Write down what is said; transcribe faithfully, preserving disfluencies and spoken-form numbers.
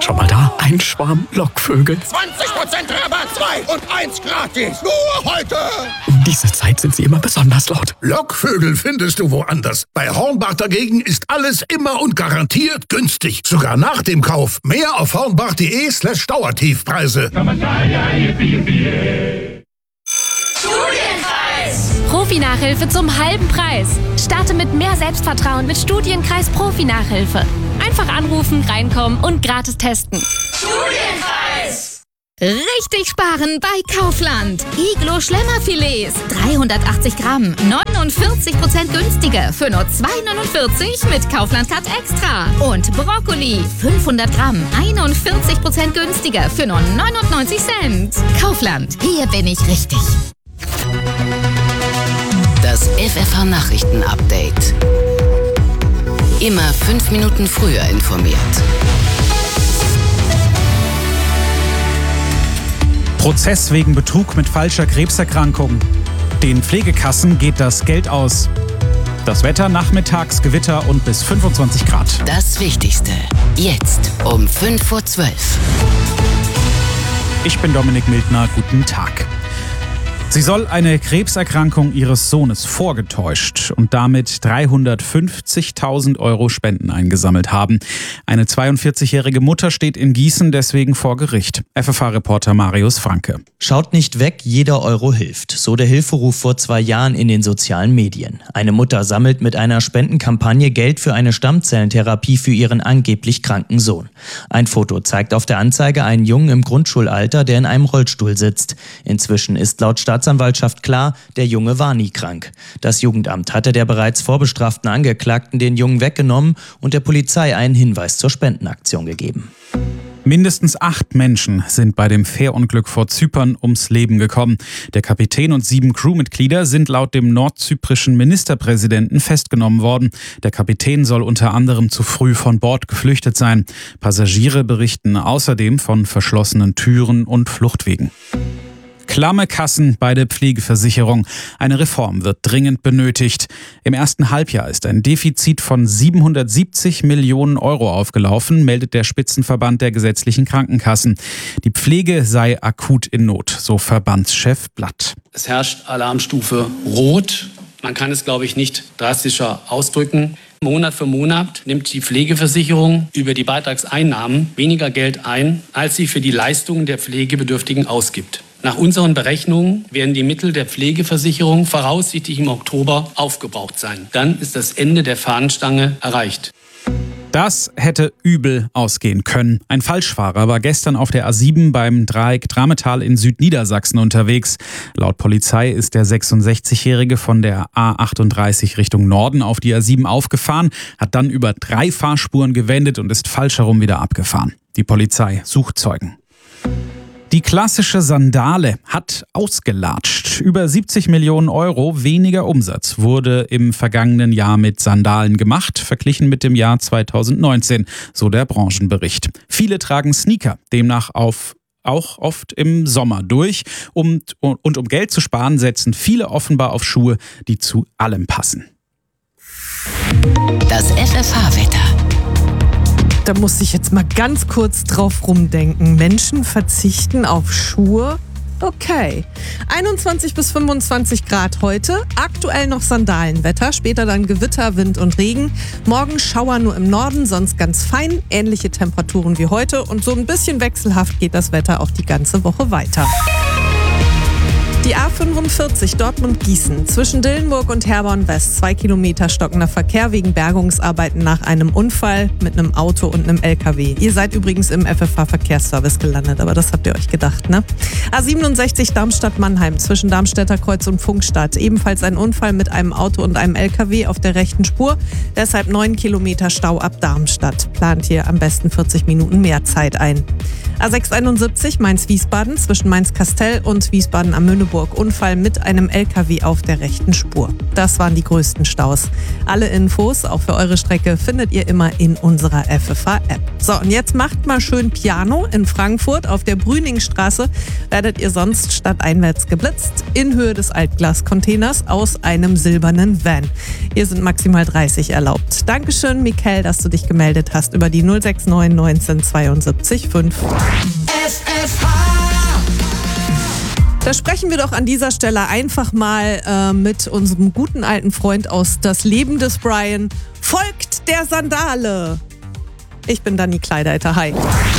Schon mal da? Ein Schwarm Lockvögel. zwanzig Prozent Rabatt, zwei und eins gratis. Nur heute. Um diese Zeit sind sie immer besonders laut. Lockvögel findest du woanders. Bei Hornbach dagegen ist alles immer und garantiert günstig. Sogar nach dem Kauf. Mehr auf hornbach.de slash Dauertiefpreise. Studienkreis! Profi-Nachhilfe zum halben Preis. Starte mit mehr Selbstvertrauen mit Studienkreis Profi-Nachhilfe. Einfach anrufen, reinkommen und gratis testen. Studienkreis! Richtig sparen bei Kaufland. Iglo Schlemmerfilets, dreihundertachtzig Gramm, neunundvierzig Prozent günstiger für nur zwei neunundvierzig mit Kaufland Cut Extra. Und Brokkoli, fünfhundert Gramm, einundvierzig Prozent günstiger für nur neunundneunzig Cent. Kaufland, hier bin ich richtig. Das F F H-Nachrichten-Update. Immer fünf Minuten früher informiert. Prozess wegen Betrug mit falscher Krebserkrankung. Den Pflegekassen geht das Geld aus. Das Wetter nachmittags Gewitter und bis fünfundzwanzig Grad. Das Wichtigste. Jetzt um fünf vor zwölf. Ich bin Dominik Mildner. Guten Tag. Sie soll eine Krebserkrankung ihres Sohnes vorgetäuscht und damit dreihundertfünfzigtausend Euro Spenden eingesammelt haben. Eine zweiundvierzigjährige Mutter steht in Gießen deswegen vor Gericht. F F H-Reporter Marius Franke. Schaut nicht weg, jeder Euro hilft. So der Hilferuf vor zwei Jahren in den sozialen Medien. Eine Mutter sammelt mit einer Spendenkampagne Geld für eine Stammzellentherapie für ihren angeblich kranken Sohn. Ein Foto zeigt auf der Anzeige einen Jungen im Grundschulalter, der in einem Rollstuhl sitzt. Inzwischen ist laut Staatsanwaltschaft klar, der Junge war nie krank. Das Jugendamt hatte der bereits vorbestraften Angeklagten den Jungen weggenommen und der Polizei einen Hinweis zur Spendenaktion gegeben. Mindestens acht Menschen sind bei dem Fährunglück vor Zypern ums Leben gekommen. Der Kapitän und sieben Crewmitglieder sind laut dem nordzyprischen Ministerpräsidenten festgenommen worden. Der Kapitän soll unter anderem zu früh von Bord geflüchtet sein. Passagiere berichten außerdem von verschlossenen Türen und Fluchtwegen. Klamme Kassen bei der Pflegeversicherung. Eine Reform wird dringend benötigt. Im ersten Halbjahr ist ein Defizit von siebenhundertsiebzig Millionen Euro aufgelaufen, meldet der Spitzenverband der gesetzlichen Krankenkassen. Die Pflege sei akut in Not, so Verbandschef Blatt. Es herrscht Alarmstufe Rot. Man kann es, glaube ich, nicht drastischer ausdrücken. Monat für Monat nimmt die Pflegeversicherung über die Beitragseinnahmen weniger Geld ein, als sie für die Leistungen der Pflegebedürftigen ausgibt. Nach unseren Berechnungen werden die Mittel der Pflegeversicherung voraussichtlich im Oktober aufgebraucht sein. Dann ist das Ende der Fahnenstange erreicht. Das hätte übel ausgehen können. Ein Falschfahrer war gestern auf der A sieben beim Dreieck Drametal in Südniedersachsen unterwegs. Laut Polizei ist der sechsundsechzigjährige von der A achtunddreißig Richtung Norden auf die A sieben aufgefahren, hat dann über drei Fahrspuren gewendet und ist falsch herum wieder abgefahren. Die Polizei sucht Zeugen. Die klassische Sandale hat ausgelatscht. Über siebzig Millionen Euro weniger Umsatz wurde im vergangenen Jahr mit Sandalen gemacht, verglichen mit dem Jahr zweitausendneunzehn, so der Branchenbericht. Viele tragen Sneaker, demnach auf auch oft im Sommer durch. Und, und um Geld zu sparen, setzen viele offenbar auf Schuhe, die zu allem passen. Das F F H-Wetter. Da muss ich jetzt mal ganz kurz drauf rumdenken. Menschen verzichten auf Schuhe? Okay. einundzwanzig bis fünfundzwanzig Grad heute. Aktuell noch Sandalenwetter. Später dann Gewitter, Wind und Regen. Morgen Schauer nur im Norden, sonst ganz fein. Ähnliche Temperaturen wie heute. Und so ein bisschen wechselhaft geht das Wetter auch die ganze Woche weiter. Die A fünfundvierzig Dortmund-Gießen zwischen Dillenburg und Herborn West. Zwei Kilometer stockender Verkehr wegen Bergungsarbeiten nach einem Unfall mit einem Auto und einem L K W. Ihr seid übrigens im F F H-Verkehrsservice gelandet, aber das habt ihr euch gedacht, ne? A siebenundsechzig Darmstadt-Mannheim zwischen Darmstädter Kreuz und Funkstadt. Ebenfalls ein Unfall mit einem Auto und einem L K W auf der rechten Spur. Deshalb neun Kilometer Stau ab Darmstadt. Plant hier am besten vierzig Minuten mehr Zeit ein. A sechshunderteinundsiebzig Mainz-Wiesbaden zwischen Mainz-Kastell und Wiesbaden am Mönneburg. Unfall mit einem L K W auf der rechten Spur. Das waren die größten Staus. Alle Infos, auch für eure Strecke, findet ihr immer in unserer F F H-App. So, und jetzt macht mal schön Piano in Frankfurt. Auf der Brüningstraße werdet ihr sonst stadteinwärts geblitzt in Höhe des Altglascontainers aus einem silbernen Van. Hier sind maximal dreißig erlaubt. Dankeschön, Michael, dass du dich gemeldet hast über die null sechs neun neunzehn zweiundsiebzig fünf. F F H. Da sprechen wir doch an dieser Stelle einfach mal äh, mit unserem guten alten Freund aus Das Leben des Brian. Folgt der Sandale! Ich bin Dani Kleideiter. Hi.